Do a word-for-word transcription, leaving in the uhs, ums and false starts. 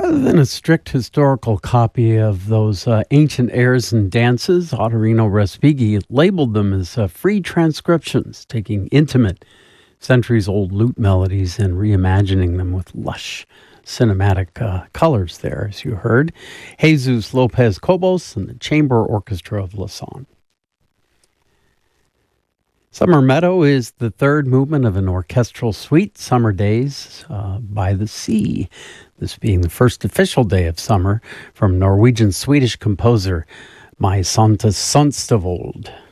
Rather than a strict historical copy of those uh, ancient airs and dances, Ottorino Respighi labeled them as uh, free transcriptions, taking intimate, centuries-old lute melodies and reimagining them with lush cinematic uh, colors there, as you heard. Jesus Lopez Cobos and the Chamber Orchestra of Lausanne. Summer Meadow is the third movement of an orchestral suite, Summer Days uh, by the Sea. This being the first official day of summer from Norwegian-Swedish composer My Santa Sonstavold.